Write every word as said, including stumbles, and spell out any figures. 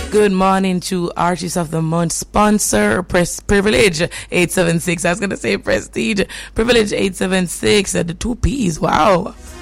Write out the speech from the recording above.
Good morning to Artist of the Month sponsor, Press Privilege eight seven six. I was going to say Prestige. Privilege eight seven six. Uh, the two P's. Wow.